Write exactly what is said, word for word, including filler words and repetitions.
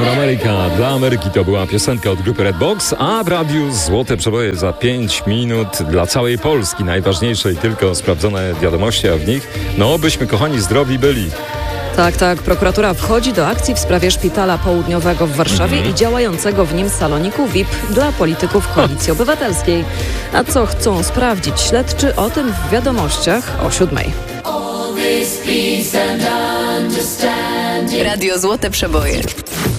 For America, dla Ameryki to była piosenka od grupy Redbox, a w radiu Złote Przeboje za pięć minut dla całej Polski. Najważniejsze i tylko sprawdzone wiadomości, a w nich, no byśmy kochani zdrowi byli. Tak, tak. Prokuratura wchodzi do akcji w sprawie Szpitala Południowego w Warszawie Mhm. i działającego w nim saloniku V I P dla polityków Koalicji Obywatelskiej. A co chcą sprawdzić śledczy, o tym w wiadomościach o siódmej. Radio Złote Przeboje.